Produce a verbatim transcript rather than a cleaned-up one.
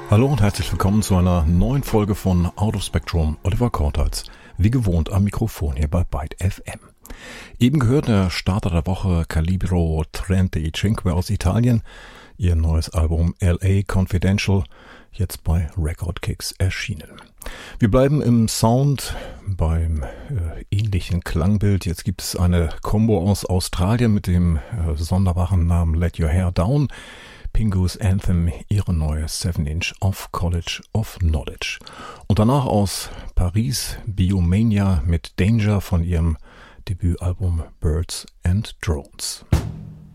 Hallo und herzlich willkommen zu einer neuen Folge von Out of Spectrum. Oliver Kortals, wie gewohnt am Mikrofon hier bei Byte F M. Eben gehört der Starter der Woche Calibro trentacinque aus Italien. Ihr neues Album L A Confidential, jetzt bei Record Kicks erschienen. Wir bleiben im Sound, beim äh, ähnlichen Klangbild. Jetzt gibt es eine Combo aus Australien mit dem äh, sonderbaren Namen Let Your Hair Down. Pingu's Anthem, ihre neue seven inch of College of Knowledge. Und danach aus Paris Biomania mit Danger von ihrem Debütalbum Birds and Drones.